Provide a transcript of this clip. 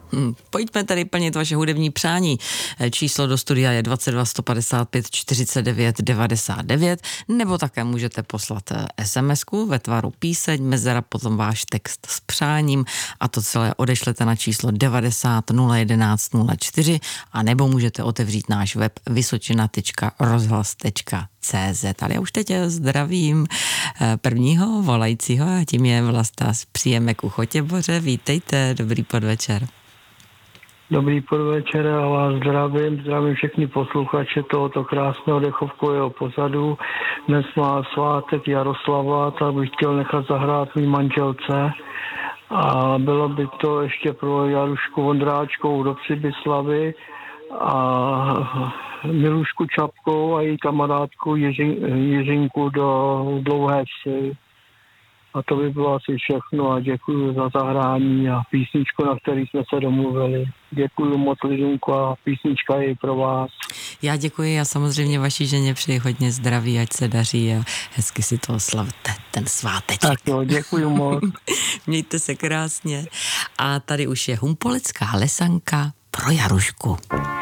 Pojďme tady plnit vaše hudební přání. Číslo do studia je 22 155 49 99, nebo také můžete poslat SMS-ku ve tvaru píseň, mezera, potom váš text s přáním a to celé odešlete na číslo 90 011 04 a nebo můžete otevřít náš web vysočina.rozhlas.cz. Ale já už teď zdravím prvního volajícího a tím je Vlasta z Příjemek u Chotěboře. Vítejte, dobrý podvečer. Dobrý podvečer a vás zdravím všechny posluchače tohoto krásného dechovkového pozadu. Dnes má svátek Jaroslava, tak bych chtěl nechat zahrát mý manželce a bylo by to ještě pro Jarušku Vondráčkovou do Přibyslavy a Milušku Čapkou a její kamarádku Jiřinku do Dlouhé Vsi. A to by bylo asi všechno a děkuji za zahrání a písničku, na který jsme se domluvili. Děkuji moc Lidunku a písnička je i pro vás. Já děkuji a samozřejmě vaší ženě přeji hodně zdraví, ať se daří a hezky si to oslavte, ten sváteček. Tak jo, děkuji moc. Mějte se krásně. A tady už je Humpolecká lesanka pro Jarušku.